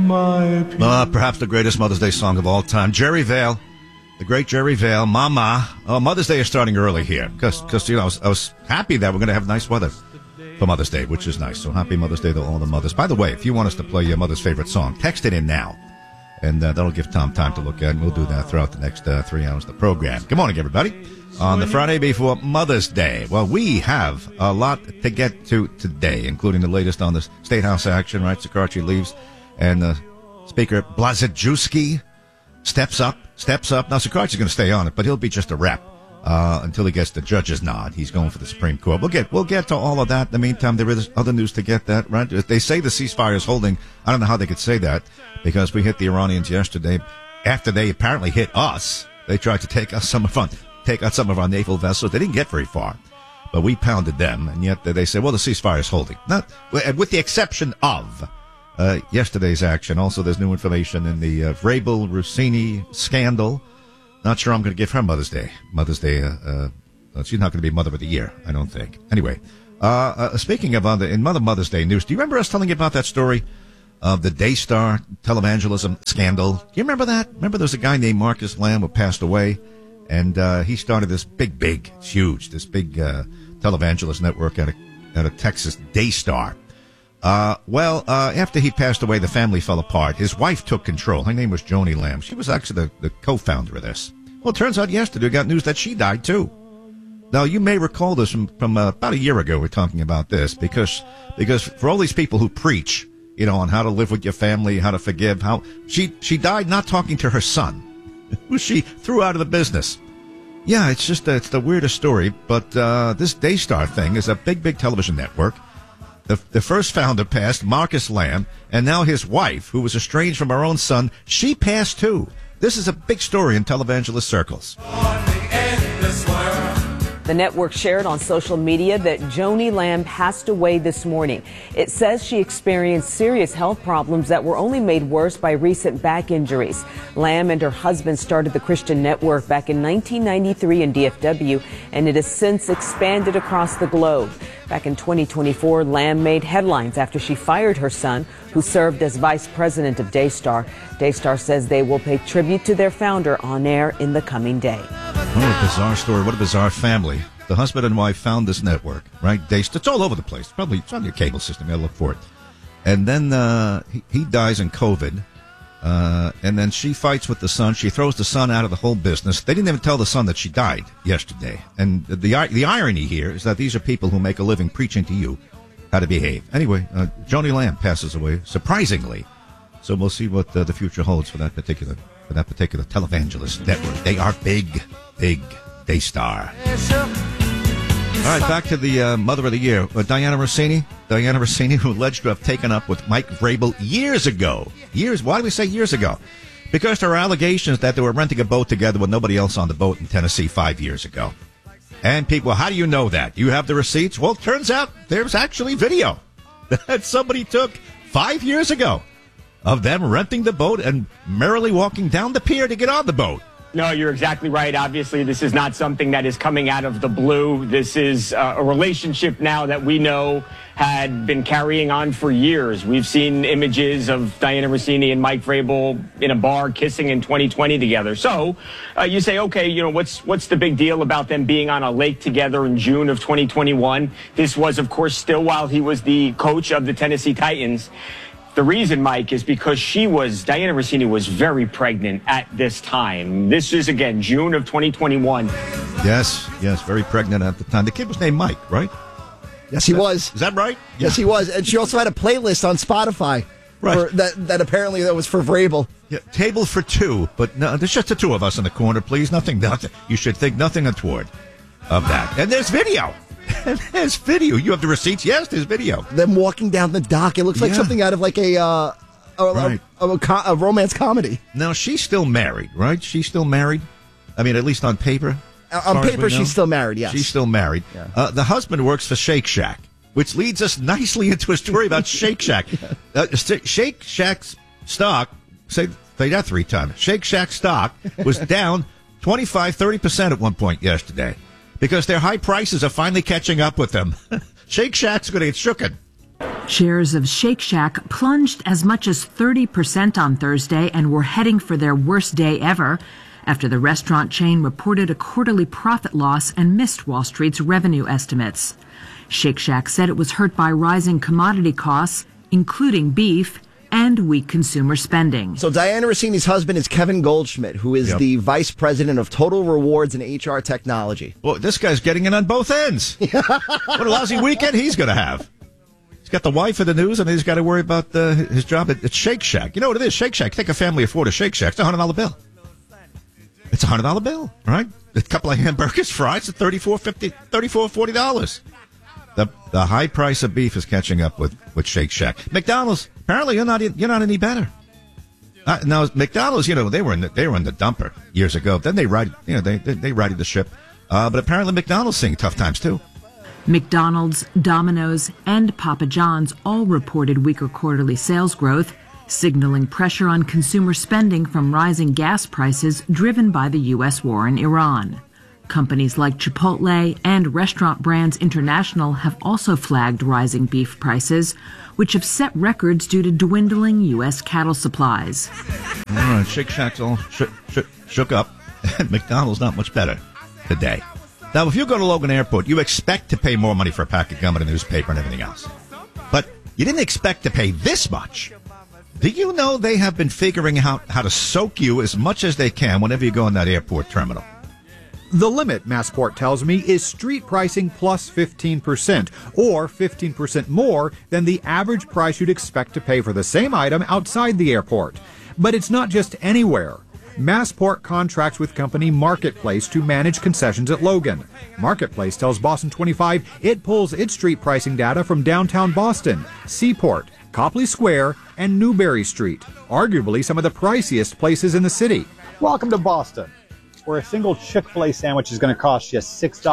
my peace. Perhaps the greatest Mother's Day song of all time. Jerry Vale, the great Jerry Vale, Mama. Mother's Day is starting early here because I was happy that we're going to have nice weather for Mother's Day, which is nice. So happy Mother's Day to all the mothers. By the way, if you want us to play your mother's favorite song, text it in now. And that'll give Tom time to look at it, and we'll do that throughout the next 3 hours of the program. Good morning, everybody. On the Friday before Mother's Day. Well, we have a lot to get to today, including the latest on the State House action, right? Sikarchi leaves, and Speaker Blazejewski steps up. Now, Sikarchi's going to stay on it, but he'll be just a rep until he gets the judge's nod. He's going for the Supreme Court. We'll get to all of that. In the meantime, there is other news to get that, right? They say the ceasefire is holding. I don't know how they could say that, because we hit the Iranians yesterday. After they apparently hit us, they tried to take out some of our naval vessels. They didn't get very far, but we pounded them, and yet they say, well, the ceasefire is holding. Not with the exception of yesterday's action. Also, there's new information in the Vrabel-Rossini scandal. Not sure I'm going to give her Mother's Day. She's not going to be Mother of the Year, I don't think. Anyway, speaking of Mother's Day news, do you remember us telling you about that story of the Daystar televangelism scandal? Do you remember that? Remember there was a guy named Marcus Lamb who passed away, and he started this big televangelist network out of Texas, Daystar. After he passed away, the family fell apart. His wife took control. Her name was Joni Lamb. She was actually the co-founder of this. Well, it turns out yesterday we got news that she died too. Now, you may recall this from about a year ago. We're talking about this because for all these people who preach, on how to live with your family, how to forgive, how she died not talking to her son, who she threw out of the business. Yeah, it's the weirdest story. But this Daystar thing is a big television network. The first founder passed, Marcus Lamb, and now his wife, who was estranged from her own son, she passed too. This is a big story in televangelist circles. The network shared on social media that Joni Lamb passed away this morning. It says she experienced serious health problems that were only made worse by recent back injuries. Lamb and her husband started the Christian Network back in 1993 in DFW, and it has since expanded across the globe. Back in 2024, Lamb made headlines after she fired her son, who served as vice president of Daystar. Daystar says they will pay tribute to their founder on air in the coming day. What a bizarre story. What a bizarre family. The husband and wife found this network, right? Daystar. It's all over the place. It's on your cable system. You gotta look for it. And then he dies in COVID. And then she fights with the son. She throws the son out of the whole business. They didn't even tell the son that she died yesterday. And the irony here is that these are people who make a living preaching to you how to behave. Anyway, Joni Lamb passes away, surprisingly. So we'll see what the future holds for that particular televangelist network. They are big Daystar. All right, back to the Mother of the Year, Diana Rossini. Diana Rossini, who alleged to have taken up with Mike Vrabel years ago. Why do we say years ago? Because there are allegations that they were renting a boat together with nobody else on the boat in Tennessee 5 years ago. And people, how do you know that? You have the receipts? Well, it turns out there's actually video that somebody took 5 years ago of them renting the boat and merrily walking down the pier to get on the boat. No, you're exactly right. Obviously, this is not something that is coming out of the blue. This is a relationship now that we know had been carrying on for years. We've seen images of Diana Rossini and Mike Vrabel in a bar kissing in 2020 together. So you say, okay, what's the big deal about them being on a lake together in June of 2021? This was, of course, still while he was the coach of the Tennessee Titans. The reason, Mike, is because Diana Rossini was very pregnant at this time. This is, again, June of 2021. Yes, very pregnant at the time. The kid was named Mike, right? Yes, he was. Is that right? Yes, he was. And she also had a playlist on Spotify. Right. That apparently that was for Vrabel. Yeah, table for two, but no, there's just the two of us in the corner, please. Nothing. You should think nothing untoward of that. And there's video. There's video. You have the receipts? Yes, there's video. Them walking down the dock. It looks like something out of like a romance comedy. Now, she's still married, right? She's still married? I mean, at least on paper? On paper, she's still married, yes. She's still married. Yeah. The husband works for Shake Shack, which leads us nicely into a story about Shake Shack. Shake Shack's stock, say that 3 times. Shake Shack stock was down 25-30% at one point yesterday because their high prices are finally catching up with them. Shake Shack's going to get shooken. Shares of Shake Shack plunged as much as 30% on Thursday and were heading for their worst day ever after the restaurant chain reported a quarterly profit loss and missed Wall Street's revenue estimates. Shake Shack said it was hurt by rising commodity costs, including beef, and weak consumer spending. So Diana Rossini's husband is Kevin Goldschmidt, who is the vice president of Total Rewards and HR Technology. Well, this guy's getting it on both ends. What a lousy weekend he's going to have. He's got the wife in the news, and he's got to worry about his job at Shake Shack. You know what it is? Shake Shack. Take a family of four to Shake Shack. It's a $100 bill. It's a $100 bill, right? A couple of hamburgers, fries at $34, $40. The high price of beef is catching up with Shake Shack. McDonald's, apparently you're not any better. Now McDonald's, they were in the dumper years ago. Then they righted the ship. But apparently McDonald's seeing tough times too. McDonald's, Domino's, and Papa John's all reported weaker quarterly sales growth, signaling pressure on consumer spending from rising gas prices driven by the U.S. war in Iran. Companies like Chipotle and Restaurant Brands International have also flagged rising beef prices, which have set records due to dwindling U.S. cattle supplies. All right, Shake Shack's all shook up, and McDonald's not much better today. Now, if you go to Logan Airport, you expect to pay more money for a pack of gum and a newspaper and everything else. But you didn't expect to pay this much. Do you know they have been figuring out how to soak you as much as they can whenever you go in that airport terminal? The limit, Massport tells me, is street pricing plus 15%, or 15% more than the average price you'd expect to pay for the same item outside the airport. But it's not just anywhere. Massport contracts with company Marketplace to manage concessions at Logan. Marketplace tells Boston 25 it pulls its street pricing data from downtown Boston, Seaport, Copley Square, and Newberry Street, arguably some of the priciest places in the city. Welcome to Boston, where a single Chick-fil-A sandwich is going to cost you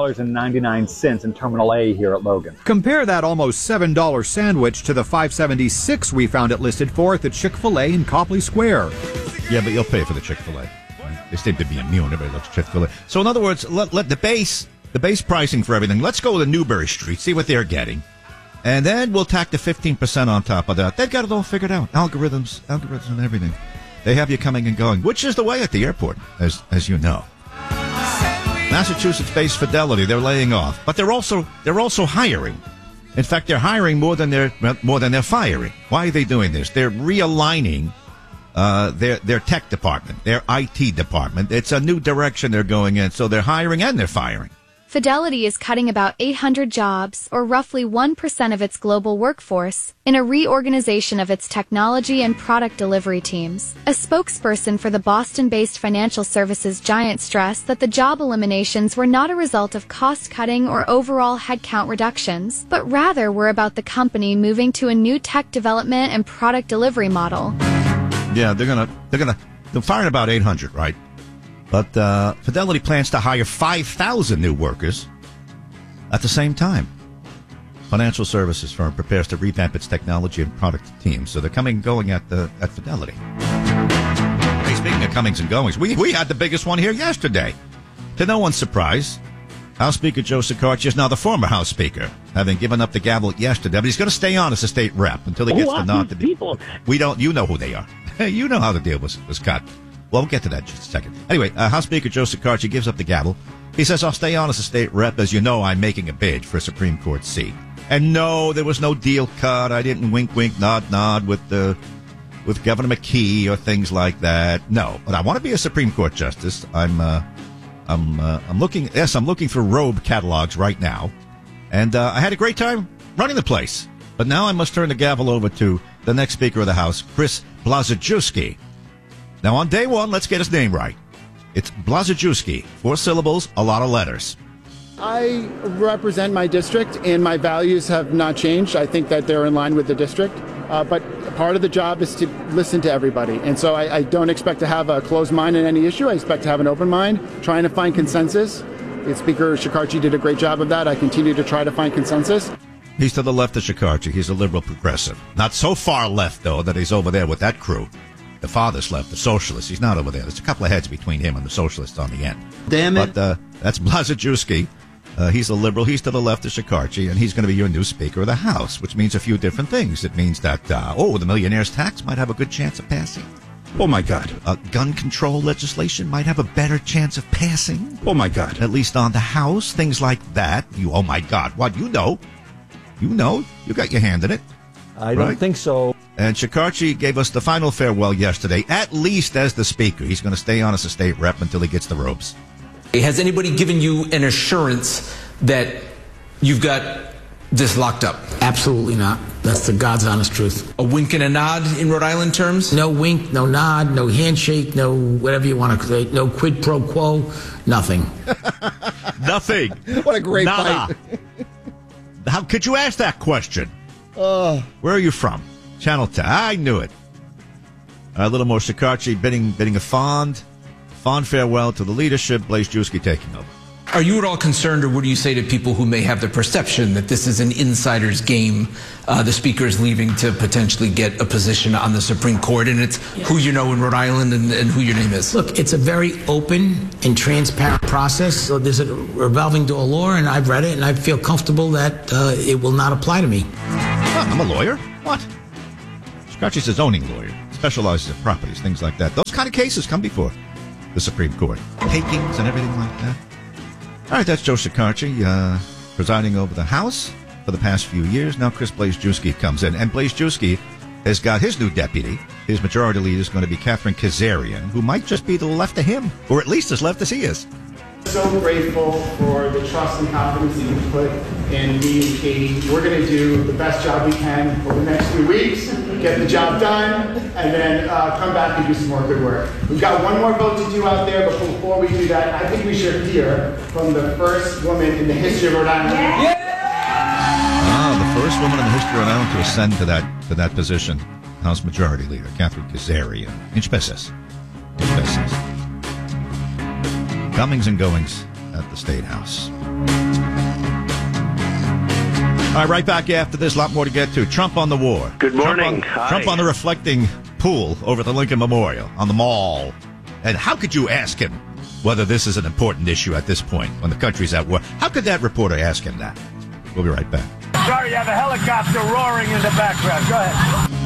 $6.99 in Terminal A here at Logan. Compare that almost $7 sandwich to the $5.76 we found it listed for at the Chick-fil-A in Copley Square. Yeah, but you'll pay for the Chick-fil-A. Right? They seem to be immune. Everybody loves Chick-fil-A. So in other words, let the base pricing for everything. Let's go to Newberry Street, see what they're getting. And then we'll tack the 15% on top of that. They've got it all figured out. Algorithms and everything. They have you coming and going, which is the way at the airport, as you know. Massachusetts-based Fidelity, they're laying off, but they're also hiring. In fact, they're hiring more than they're firing. Why are they doing this? They're realigning their tech department, their IT department. It's a new direction they're going in, so they're hiring and they're firing. Fidelity is cutting about 800 jobs, or roughly 1% of its global workforce, in a reorganization of its technology and product delivery teams. A spokesperson for the Boston-based financial services giant stressed that the job eliminations were not a result of cost-cutting or overall headcount reductions, but rather were about the company moving to a new tech development and product delivery model. Yeah, they're firing about 800, right? But Fidelity plans to hire 5,000 new workers at the same time. Financial services firm prepares to revamp its technology and product teams. So they're coming and going at Fidelity. Hey, speaking of comings and goings, we had the biggest one here yesterday. To no one's surprise, House Speaker Joe Shekarchi is now the former House Speaker, having given up the gavel yesterday. But he's going to stay on as a state rep until he gets the nod to be. You know who they are. You know how the deal was cut. Well, we'll get to that in just a second. Anyway, House Speaker Joe Shekarchi gives up the gavel. He says, I'll stay on as a state rep. As you know, I'm making a bid for a Supreme Court seat. And no, there was no deal cut. I didn't wink, nod with Governor McKee or things like that. No, but I want to be a Supreme Court justice. I'm looking through robe catalogs right now. And I had a great time running the place. But now I must turn the gavel over to the next Speaker of the House, Chris Blaszczewski. Now, on day one, let's get his name right. It's Blaszczewski. 4 syllables, a lot of letters. I represent my district, and my values have not changed. I think that they're in line with the district. But part of the job is to listen to everybody. And so I don't expect to have a closed mind in any issue. I expect to have an open mind, trying to find consensus. Speaker Shekarchi did a great job of that. I continue to try to find consensus. He's to the left of Shekarchi. He's a liberal progressive. Not so far left, though, that he's over there with that crew. The farthest left, the socialists. He's not over there. There's a couple of heads between him and the socialists on the end. Damn it. But that's Blaszczewski. He's a liberal. He's to the left of Shekarchi, and he's going to be your new Speaker of the House, which means a few different things. It means that, the millionaire's tax might have a good chance of passing. Oh, my God. Gun control legislation might have a better chance of passing. Oh, my God. At least on the House, things like that. Oh, my God. What? You know. You got your hand in it. I don't think so. And Shekarchi gave us the final farewell yesterday, at least as the Speaker. He's going to stay on as a state rep until he gets the robes. Has anybody given you an assurance that you've got this locked up? Absolutely not. That's the God's honest truth. A wink and a nod in Rhode Island terms? No wink, no nod, no handshake, no whatever you want to say, no quid pro quo, nothing. Nothing. What a great Nada. fight. How could you ask that question? Where are you from? Channel 10. I knew it. A little more Shekarchi bidding a fond farewell to the leadership. Blaise Juski taking over. Are you at all concerned, or what do you say to people who may have the perception that this is an insider's game? The Speaker is leaving to potentially get a position on the Supreme Court, and it's who you know in Rhode Island and who your name is. Look, it's a very open and transparent process. So there's a revolving door law, and I've read it, and I feel comfortable that it will not apply to me. I'm a lawyer. What? Shekarchi's a zoning lawyer. Specializes in properties, things like that. Those kind of cases come before the Supreme Court. Takings and everything like that. All right, that's Joe Shekarchi, presiding over the House for the past few years. Now Chris Blaise Juski comes in, and Blaise Juski has got his new deputy. His majority leader is going to be Catherine Kazarian, who might just be to the left of him, or at least as left as he is. So grateful for the trust and confidence that you put in me and Katie. We're going to do the best job we can over the next few weeks, get the job done, and then come back and do some more good work. We've got one more vote to do out there, but before we do that, I think we should hear from the first woman in the history of Rhode Island. The first woman in the history of Rhode Island to ascend to that position, House Majority Leader Catherine Kazarian. Inch pesos. Comings and goings at the State House. All right, right back after this. A lot more to get to. Trump on the war. Good morning. Trump on the reflecting pool over at the Lincoln Memorial on the Mall. And how could you ask him whether this is an important issue at this point when the country's at war? How could that reporter ask him that? We'll be right back. Sorry, you have a helicopter roaring in the background. Go ahead.